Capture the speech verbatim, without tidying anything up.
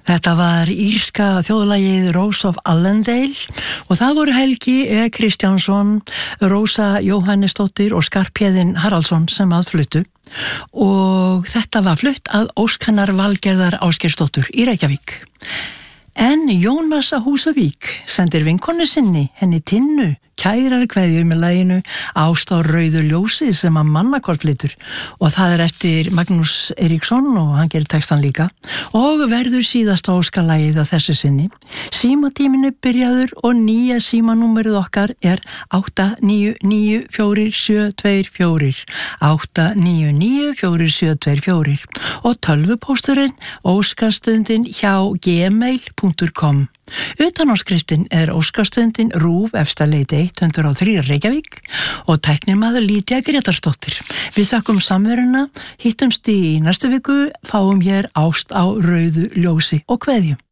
Þetta var írska þjóðlagið Rose of Allendale og það voru Helgi E. Kristjánsson, Rósa Jóhannesdóttir og Skarphéðinn Haraldsson sem að fluttu og þetta var flutt að ósk hennar Valgerðar Ásgeirsdóttur í Reykjavík. En Jónas að Húsavík sendir vinkonu sinni, henni Tinnu, kærar kveðjur með laginu Ást á rauðu ljósi sem að mannakort flytur og það er eftir Magnús Eiríksson og hann gerir textan líka og verður síðasta óskalagið að þessu sinni. Símatíminu byrjaður og nýja símanúmerið okkar er átta níu níu fjögur sjö tvö fjögur átta níu níu fjögur sjö tvö fjögur og tölvupósturinn óskastundin hjá gmail punktur com. Utanáskriftinn er óskastundin RÚV Efstaleiti hundrað og þrjú Reykjavík og tæknimaður Lýdía Grétarsdóttir. Við þakkum samveruna, hittumst í næstu viku, fáum hér Ást á rauðu ljósi og kveðjum.